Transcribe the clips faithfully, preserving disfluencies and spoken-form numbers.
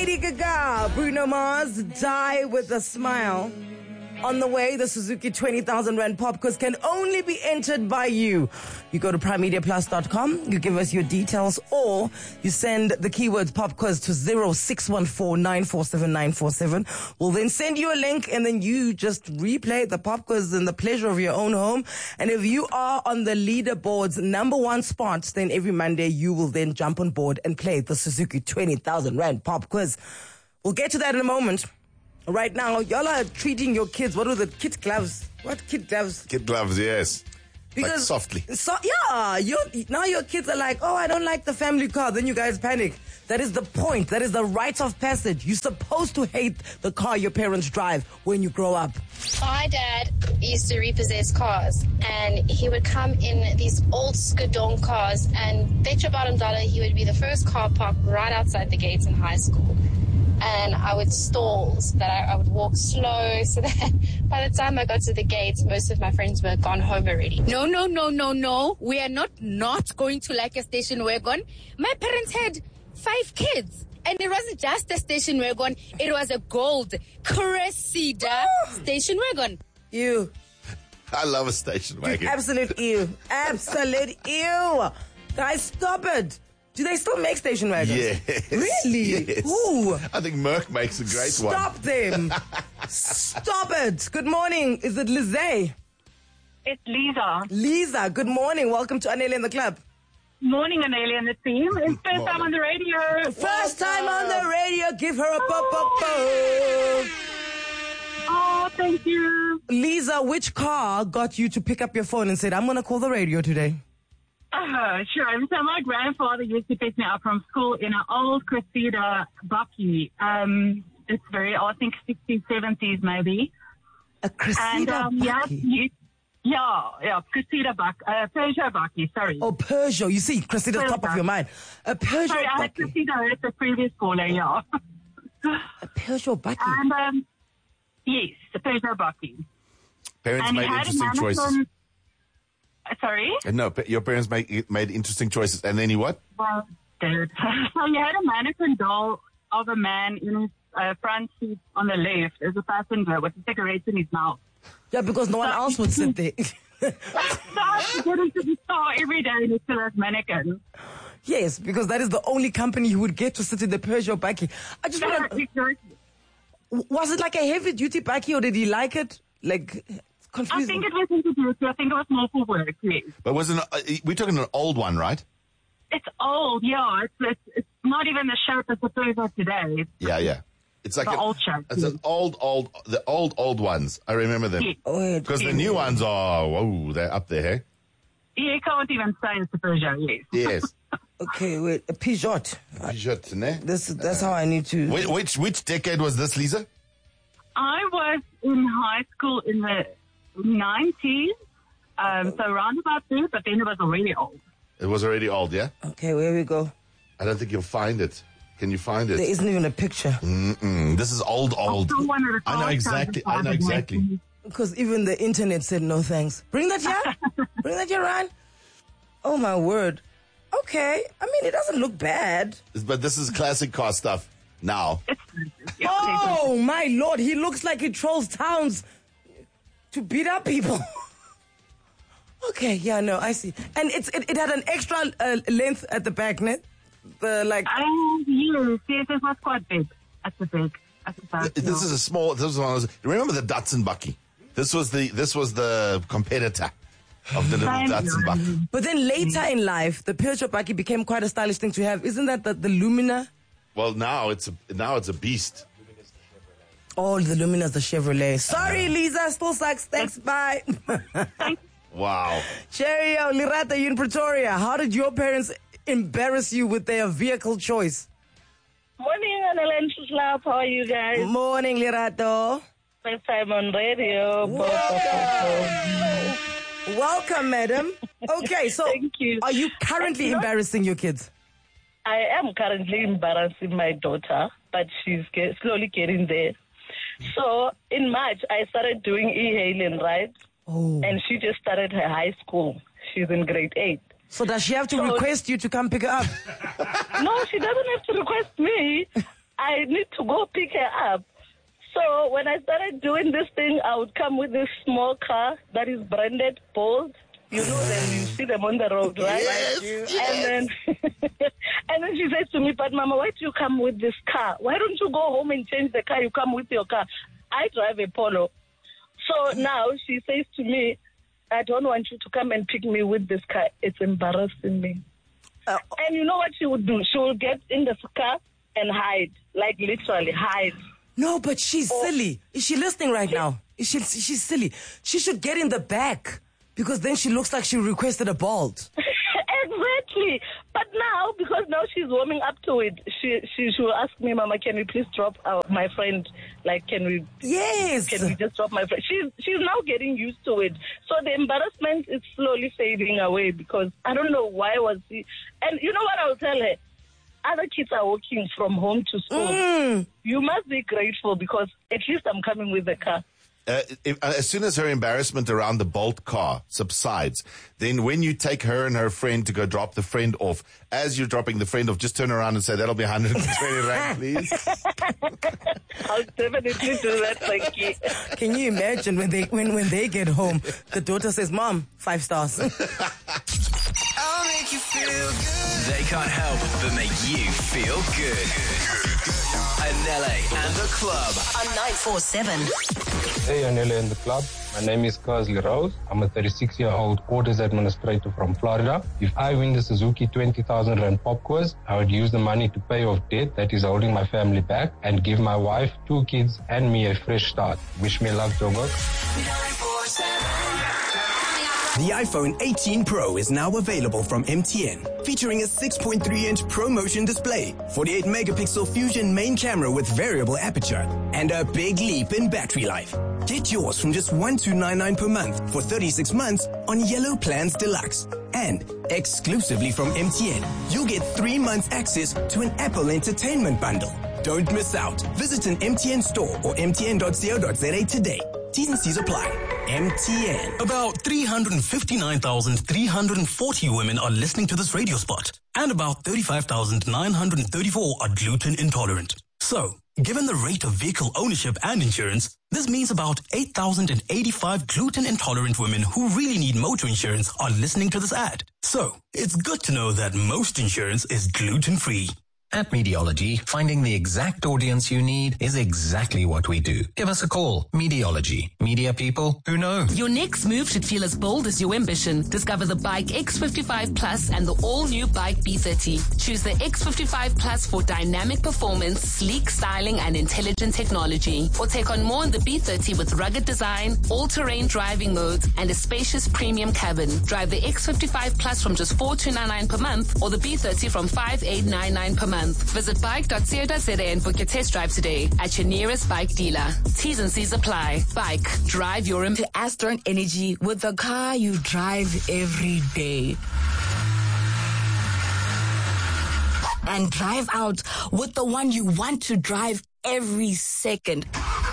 Lady Gaga, Bruno Mars, Die with a Smile. On the way, the Suzuki twenty thousand Rand Pop Quiz can only be entered by you. You go to prime media plus dot com, you give us your details, or you send the keywords Pop Quiz to zero six one four nine four seven nine four seven. We'll then send you a link, and then you just replay the Pop Quiz in the pleasure of your own home. And if you are on the leaderboard's number one spot, then every Monday you will then jump on board and play the Suzuki twenty thousand Rand Pop Quiz. We'll get to that in a moment. Right now, y'all are treating your kids. What are the kid gloves? What kid gloves? Kid gloves, yes. Because like softly. So, yeah, you now your kids are like, oh, I don't like the family car. Then you guys panic. That is the point. That is the rite of passage. You're supposed to hate the car your parents drive when you grow up. My dad used to repossess cars, and he would come in these old Skadon cars, and bet your bottom dollar he would be the first car parked right outside the gates in high school. And I would stall so that I, I would walk slow so that by the time I got to the gates, most of my friends were gone home already. No, no, no, no, no. We are not not going to like a station wagon. My parents had five kids. And it wasn't just a station wagon. It was a gold Cressida station wagon. Ew. I love a station wagon. Absolute ew. Absolute ew. Guys, stop it. Do they still make station wagons? Yes. Really? Yes. Who? I think Merck makes a great Stop one. Stop them. Stop it. Good morning. Is it Lizzie? It's Lisa. Lisa, good morning. Welcome to Anele in the Club. Morning, Anele and the team. It's first morning. time on the radio. First time on the radio. Give her a pop-up-pop. Oh, thank you. Lisa, which car got you to pick up your phone and said, I'm going to call the radio today? Uh, sure. So my grandfather used to pick me up from school in an old Cressida Bucky. Um, it's very, I think, sixties, seventies maybe. A Cressida and, um, Bucky? Yeah, yeah, yeah, Cressida Bucky, uh, Peugeot Bucky, sorry. Oh, Peugeot. You see, Cressida's top of your mind. A Peugeot sorry, I had Bucky. Cressida as the previous caller, yeah. A Peugeot Bucky? And, um, yes, the Peugeot Bucky. Parents and made interesting choices. Sorry? No, your parents made made interesting choices. And then he what? Well, dude. So you had a mannequin doll of a man in his uh, front seat on the left as a passenger with a cigarette in his mouth. Yeah, because no one so, else would sit there. So I had to get into the store every day next to that mannequin. Yes, because that is the only company you would get to sit in the Peugeot Bucky. I just want to... Exactly. Was it like a heavy-duty Bucky, or did he like it? Like... Confusing. I think it was introduced. I think it was more for work, yes. But wasn't uh, we're talking an old one, right? It's old, yeah. It's it's, it's not even the shape of the Peugeot today. It's, Yeah, yeah. It's like the an old shape. It's an old, old, the old, old ones. I remember them. Yes. Oh, Because the new ones are, whoa, they're up there, hey? You can't even say it's a Peugeot, yes. Yes. Okay, wait, a Peugeot. Peugeot, ne? This, that's how I need to... Which, which which decade was this, Lisa? I was in high school in the nineties, um, so around about there, but then it was already old. It was already old, yeah? Okay, where we go? I don't think you'll find it. Can you find it? There isn't even a picture. Mm-mm. This is old, old. still one of the I know cars exactly. that I know was exactly. Because even the internet said no thanks. Bring that here. Bring that here, Ryan. Oh, my word. Okay. I mean, it doesn't look bad. But this is classic car stuff now. It's, yeah, Oh, my Lord. He looks like he trolls towns to beat up people. Okay, yeah, no, I see. And it's it, it had an extra uh, length at the back, ne? The, like... Um, yes, yes, it was quite big. At the big. At the back, This yeah. is a small. This was one of those, remember the Datsun Bucky? This was the this was the competitor of the little Same, Datsun yeah. Bucky. But then later in life, the Peugeot Bucky became quite a stylish thing to have. Isn't that the, the Lumina? Well, now it's a, now it's a beast. Oh, the Lumina's the Chevrolet. Sorry, Lisa, still sucks. Thanks, bye. Wow. Cheerio, Lirata, you in Pretoria. How did your parents embarrass you with their vehicle choice? Morning, Analensis Lab. How are you guys? Morning, Lirato. First time on radio. Welcome. Welcome, madam. Okay, so Thank you. are you currently You know- embarrassing your kids? I am currently embarrassing my daughter, but she's get, slowly getting there. So in March, I started doing e-hailing, right? Oh. And she just started her high school. She's in grade eight. So does she have to So- request you to come pick her up? No, she doesn't have to request me. I need go pick her up. So when I started doing this thing, I would come with this small car that is branded Bolt. You know them, you see them on the road, right? Yes, yes. And then and then she says to me, but Mama, why do you come with this car? Why don't you go home and change the car? You come with your car. I drive a Polo. So now she says to me, I don't want you to come and pick me with this car. It's embarrassing me. Uh, and you know what she would do? She would get in the car and hide, like literally hide. No, but she's oh. silly. Is she listening right now? Is she? She's silly. She should get in the back because then she looks like she requested a Bolt. Exactly. But now, because now she's warming up to it, she she she will ask me, Mama, can we please drop our, my friend? Like, can we? Yes. Can we just drop my friend? She's she's now getting used to it. So the embarrassment is slowly fading away because I don't know why was she. And you know what I'll tell her? Other kids are walking from home to school. Mm. You must be grateful because at least I'm coming with the car. Uh, if, uh, as soon as her embarrassment around the Bolt car subsides, then when you take her and her friend to go drop the friend off, as you're dropping the friend off, just turn around and say, that'll be one hundred twenty rand, please. I'll definitely do that, thank you. Can you imagine when they when, when they get home, the daughter says, Mom, five stars. I'll make you feel good. They can't help but make you feel good. Anele and the Club on nine four seven. Hey, Anele and the Club. My name is Kersley Rose. I'm a thirty-six-year-old orders administrator from Florida. If I win the Suzuki twenty thousand rand pop quiz, I would use the money to pay off debt that is holding my family back and give my wife, two kids, and me a fresh start. Wish me luck, Jogo. The iPhone eighteen Pro is now available from M T N, featuring a six point three inch ProMotion display, forty-eight megapixel Fusion main camera with variable aperture, and a big leap in battery life. Get yours from just one thousand two hundred ninety-nine dollars per month for thirty-six months on Yellow Plans Deluxe. And exclusively from M T N, you'll get three months access to an Apple Entertainment bundle. Don't miss out. Visit an M T N store or m t n dot co dot z a today. T's and C's apply. M T N. About three hundred fifty-nine thousand three hundred forty women are listening to this radio spot, and about thirty-five thousand nine hundred thirty-four are gluten intolerant. So, given the rate of vehicle ownership and insurance, this means about eight thousand eighty-five gluten intolerant women who really need motor insurance are listening to this ad. So, it's good to know that most insurance is gluten free. At Mediology, finding the exact audience you need is exactly what we do. Give us a call. Mediology. Media people who know. Your next move should feel as bold as your ambition. Discover the Bike X fifty-five Plus and the all-new Bike B thirty. Choose the X fifty-five Plus for dynamic performance, sleek styling, and intelligent technology. Or take on more in the B thirty with rugged design, all-terrain driving modes, and a spacious premium cabin. Drive the X fifty-five Plus from just four thousand two hundred ninety-nine per month or the B thirty from five thousand eight hundred ninety-nine per month. Visit bike dot co dot z a and book your test drive today at your nearest bike dealer. T's and C's apply. Bike. Drive your to Astron Energy with the car you drive every day. And drive out with the one you want to drive every second.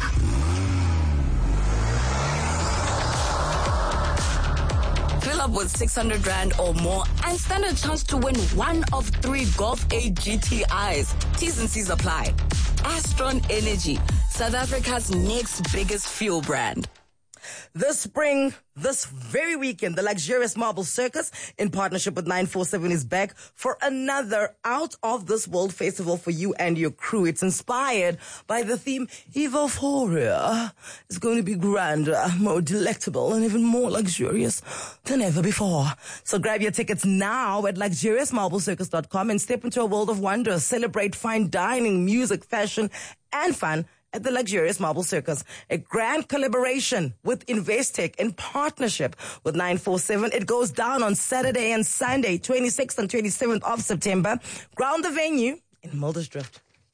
Fill up with six hundred rand or more and stand a chance to win one of three Golf eight G T Is. T's and C's apply. Astron Energy, South Africa's next biggest fuel brand. This spring, this very weekend, the Luxurious Marble Circus, in partnership with nine four seven, is back for another out-of-this-world festival for you and your crew. It's inspired by the theme Evophoria. It's going to be grander, more delectable, and even more luxurious than ever before. So grab your tickets now at luxurious marble circus dot com and step into a world of wonder. Celebrate fine dining, music, fashion, and fun at the Luxurious Marble Circus, a grand collaboration with Investec in partnership with nine four seven. It goes down on Saturday and Sunday, twenty-sixth and twenty-seventh of September. Ground the venue in Muldersdrift.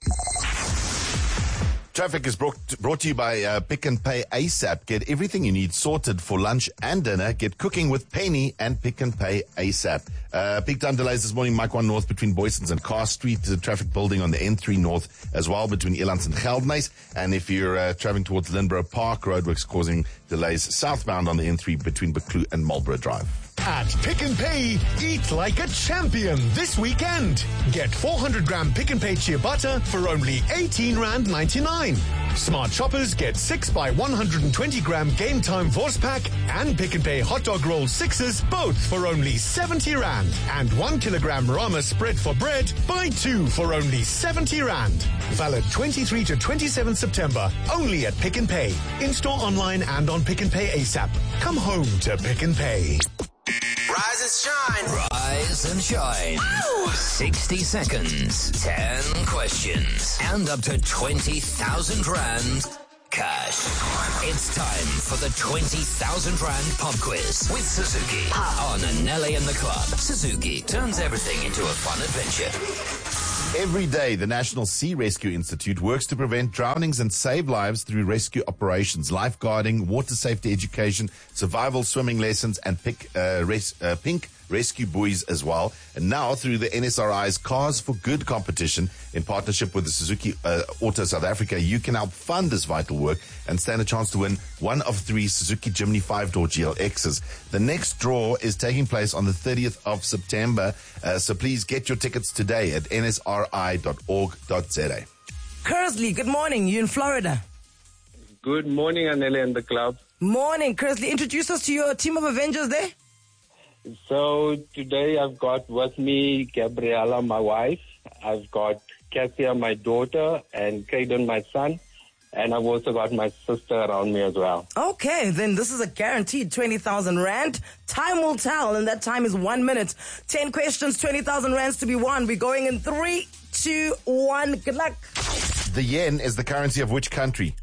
Traffic is brought, brought to you by uh, Pick and Pay ASAP. Get everything you need sorted for lunch and dinner. Get cooking with Penny and Pick and Pay ASAP. Uh, peak time delays this morning, Mike one North between Boysons and Carr Street. The traffic building on the N three North as well between Elands and Geldnys. And if you're uh, traveling towards Lindborough Park, roadworks causing delays southbound on the N three between Buccleuch and Marlborough Drive. At Pick and Pay, eat like a champion this weekend. Get four hundred gram Pick and Pay ciabatta for only eighteen rand ninety-nine. Smart shoppers get six by one hundred twenty gram Game Time Vorst Pack and Pick and Pay hot dog roll sixes, both for only seventy rand. And one kilogram Rama spread for bread, buy two for only seventy rand. Valid twenty-third to twenty-seventh September, only at Pick and Pay. In-store, online and on Pick and Pay ASAP. Come home to Pick and Pay. Rise and shine. Rise and shine. Ow! sixty seconds, ten questions, and up to twenty thousand rand cash. It's time for the twenty thousand rand pop quiz with Suzuki on Anele and the Club. Suzuki turns everything into a fun adventure. Every day, the National Sea Rescue Institute works to prevent drownings and save lives through rescue operations, lifeguarding, water safety education, survival swimming lessons, and pick, uh, res, uh, pink rescue buoys as well. And now, through the N S R I's Cars for Good competition, in partnership with the Suzuki uh, Auto South Africa, you can help fund this vital work and stand a chance to win one of three Suzuki Jimny five-door G L Xs. The next draw is taking place on the thirtieth of September, uh, so please get your tickets today at N S R I dot org dot Z A. Kersley, good morning. You in Florida? Good morning, Anele and the Club. Morning, Kersley. Introduce us to your team of Avengers there. So today I've got with me Gabriella, my wife. I've got Cassia, my daughter, and Caden, my son. And I've also got my sister around me as well. Okay, then this is a guaranteed twenty thousand rand. Time will tell, and that time is one minute. ten questions, twenty thousand rands to be won. We're going in three, two, one. Good luck. The yen is the currency of which country?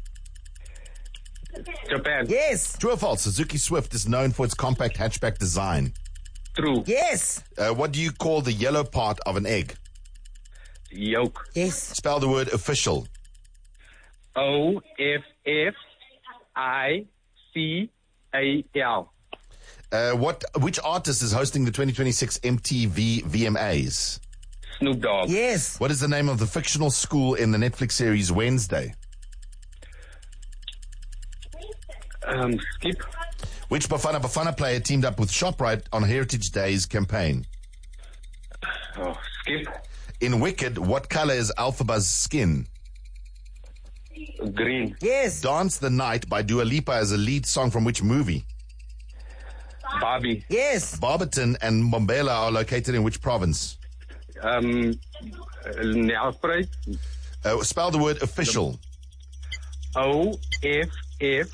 Japan. Yes. True or false? Suzuki Swift is known for its compact hatchback design. True. Yes. Uh, what do you call the yellow part of an egg? Yolk. Yes. Spell the word official. O F F I C A L. Uh, what? Which artist is hosting the twenty twenty-six M T V V M As? Snoop Dogg. Yes. What is the name of the fictional school in the Netflix series Wednesday? Um, skip. Which Bafana Bafana player teamed up with ShopRite on Heritage Day's campaign? Oh, skip. In Wicked, what color is Elphaba's skin? Green. Yes. Dance the Night by Dua Lipa as a lead song from which movie? Barbie. Yes. Barberton and Mbombela are located in which province? Um, Nelspruit. Uh, spell the word official. O F F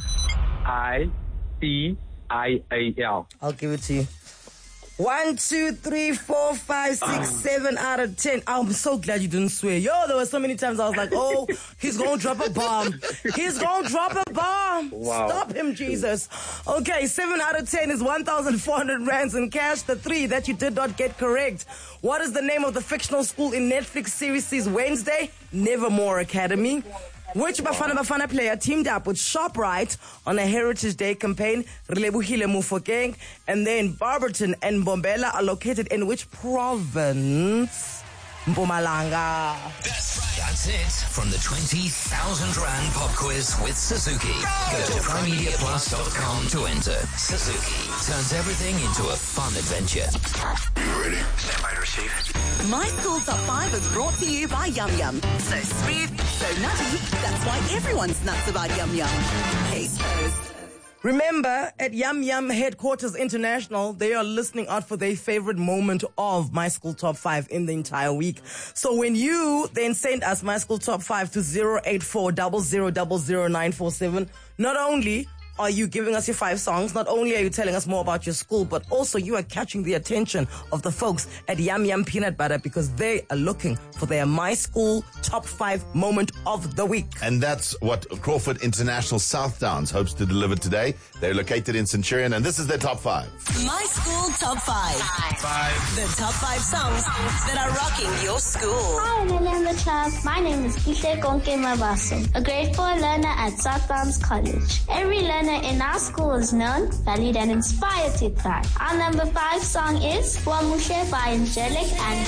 I C I A L. I'll give it to you. One, two, three, four, five, six, seven out of ten. I'm so glad you didn't swear. Yo, there were so many times I was like, oh, he's going to drop a bomb. He's going to drop a bomb. Wow. Stop him, Jesus. Okay, seven out of ten is one thousand four hundred rands in cash. The three that you did not get correct. What is the name of the fictional school in Netflix series Wednesday? Nevermore Academy. Which Bafana Bafana player teamed up with ShopRite on a Heritage Day campaign? Relebohile Mofokeng. And then Barberton and Mbombela are located in which province? Mpumalanga. That's right. That's it from the twenty thousand rand pop quiz with Suzuki. Go to prime media plus dot com to enter. Suzuki turns everything into a fun adventure. You ready? Stand by to receive. My School Top five is brought to you by Yum Yum. So smooth, so nutty, that's why everyone's nuts about Yum Yum. Case closed. Remember, at Yum Yum Headquarters International, they are listening out for their favorite moment of My School Top five in the entire week. So when you then send us My School Top five to zero eight four zero zero zero zero nine four seven, not only are you giving us your five songs, not only are you telling us more about your school, but also you are catching the attention of the folks at Yum Yum Peanut Butter because they are looking for their My School Top five moment of the week. And that's what Crawford International South Downs hopes to deliver today. They're located in Centurion, and this is their top five. My School Top five. Five. The top five songs that are rocking your school. Hi, Anele and the Club. My name is Kihle Konke Mabaso, a grade four learner at South Downs College. Every learner in our school is known, valued, and inspired to thrive. Our number five song is Wamushe by Angelic and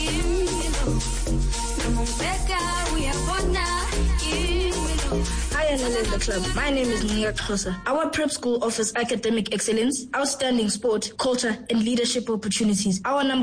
Hi and in the club. My name is Nia Khosa. Our prep school offers academic excellence, outstanding sport, culture, and leadership opportunities. Our number